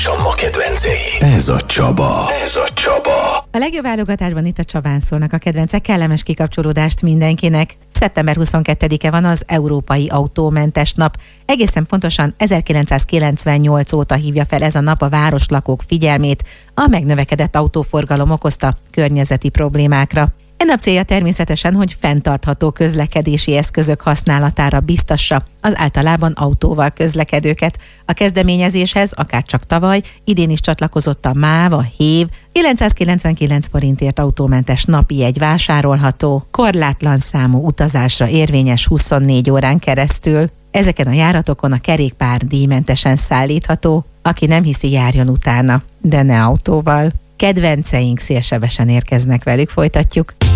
Csaba kedvencei. Ez a Csaba. A legjobb válogatásban itt a Csabán szólnak a kedvencek. Kellemes kikapcsolódást mindenkinek. Szeptember 22-e van az Európai Autómentes Nap. Egészen pontosan 1998 óta hívja fel ez a nap a városlakók figyelmét a megnövekedett autóforgalom okozta környezeti problémákra. E nap célja természetesen, hogy fenntartható közlekedési eszközök használatára biztassa az általában autóval közlekedőket. A kezdeményezéshez akárcsak tavaly, idén is csatlakozott a MÁV, a HÉV, 999 forintért autómentes napi jegy vásárolható, korlátlan számú utazásra érvényes 24 órán keresztül. Ezeken a járatokon a kerékpár díjmentesen szállítható, aki nem hiszi, járjon utána, de ne autóval. Kedvenceink szélsebesen érkeznek, velük folytatjuk.